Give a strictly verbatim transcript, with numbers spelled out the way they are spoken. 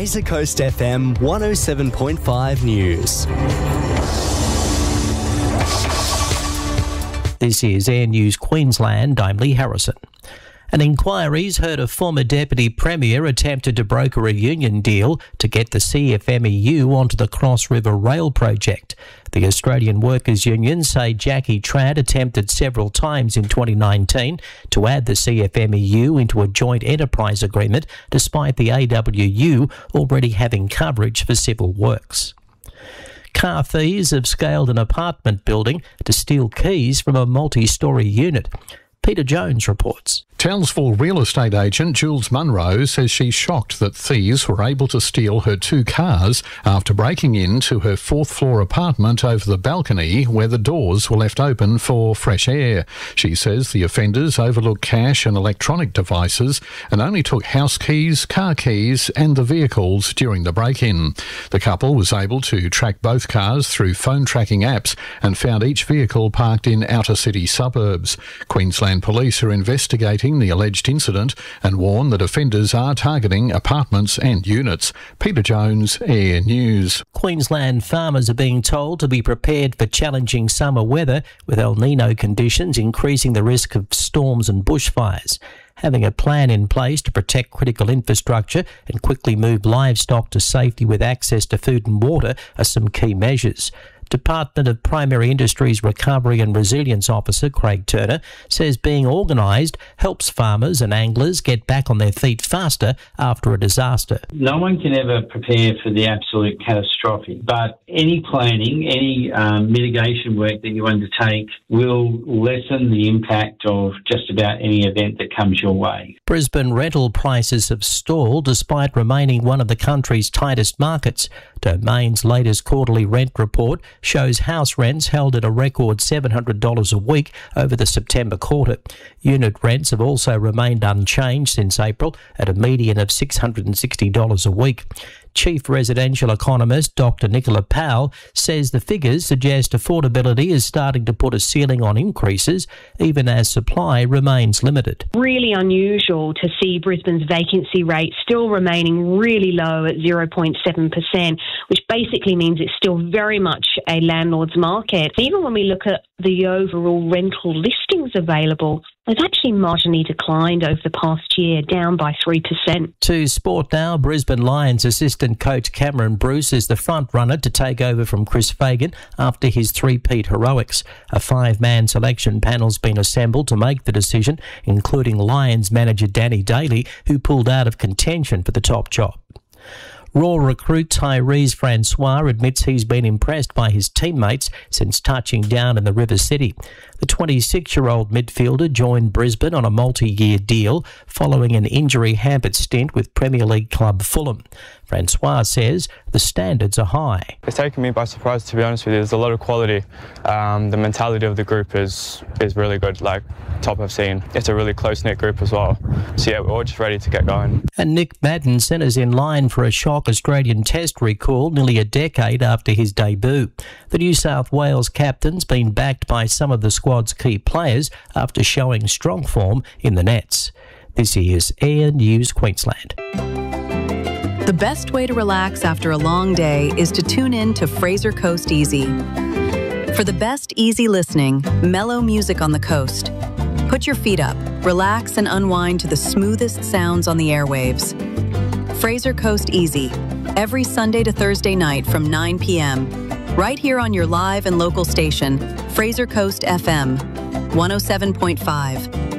Fraser Coast F M one oh seven point five News. This is Air News Queensland. I'm Lee Harrison. An inquiry's heard a former Deputy Premier attempted to broker a union deal to get the C F M E U onto the Cross River Rail project. The Australian Workers' Union say Jackie Trad attempted several times in twenty nineteen to add the C F M E U into a joint enterprise agreement, despite the A W U already having coverage for civil works. Car thieves have scaled an apartment building to steal keys from a multi-storey unit. Peter Jones reports. Townsville real estate agent Jules Munro says she's shocked that thieves were able to steal her two cars after breaking into her fourth floor apartment over the balcony where the doors were left open for fresh air. She says the offenders overlooked cash and electronic devices and only took house keys, car keys and the vehicles during the break-in. The couple was able to track both cars through phone tracking apps and found each vehicle parked in outer city suburbs. Queensland Police are investigating the alleged incident and warn that offenders are targeting apartments and units. Peter Jones, Air News. Queensland farmers are being told to be prepared for challenging summer weather, with El Nino conditions increasing the risk of storms and bushfires. Having a plan in place to protect critical infrastructure and quickly move livestock to safety with access to food and water are some key measures. Department of Primary Industries Recovery and Resilience Officer Craig Turner says being organised helps farmers and anglers get back on their feet faster after a disaster. No one can ever prepare for the absolute catastrophe, but any planning, any um, mitigation work that you undertake will lessen the impact of just about any event that comes your way. Brisbane rental prices have stalled despite remaining one of the country's tightest markets. Domain's latest quarterly rent report shows house rents held at a record seven hundred dollars a week over the September quarter. Unit rents have also remained unchanged since April at a median of six hundred sixty dollars a week. Chief residential economist Doctor Nicola Powell says the figures suggest affordability is starting to put a ceiling on increases, even as supply remains limited. Really unusual to see Brisbane's vacancy rate still remaining really low at zero point seven percent, which basically means it's still very much a landlord's market. Even when we look at the overall rental listings available, they've actually marginally declined over the past year, down by three percent. To sport now, Brisbane Lions assistant coach Cameron Bruce is the front runner to take over from Chris Fagan after his three-peat heroics. A five-man selection panel's been assembled to make the decision, including Lions manager Danny Daly, who pulled out of contention for the top job. Raw recruit Tyrese Francois admits he's been impressed by his teammates since touching down in the River City. The twenty-six-year-old midfielder joined Brisbane on a multi-year deal following an injury-hampered stint with Premier League club Fulham. Francois says the standards are high. It's taken me by surprise, to be honest with you. There's a lot of quality. Um, the mentality of the group is is really good, like top I've seen. It's a really close-knit group as well. So yeah, we're all just ready to get going. And Nick Madden centres in line for a shock Australian Test recall nearly a decade after his debut. The New South Wales captain's been backed by some of the squad's key players after showing strong form in the nets. This is Air News Queensland. The best way to relax after a long day is to tune in to Fraser Coast Easy. For the best easy listening, mellow music on the coast. Put your feet up, relax and unwind to the smoothest sounds on the airwaves. Fraser Coast Easy, every Sunday to Thursday night from nine p m Right here on your live and local station, Fraser Coast F M, one oh seven point five.